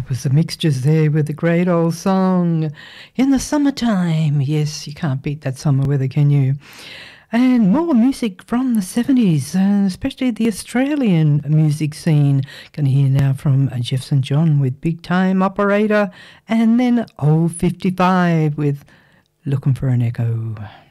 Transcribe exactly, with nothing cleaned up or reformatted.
That was the Mixtures there with the great old song In the Summertime. Yes, you can't beat that summer weather, can you? And more music from the seventies, uh, especially the Australian music scene. Going to hear now from Jeff Saint John with Big Time Operator, and then Old fifty-five with Looking for an Echo.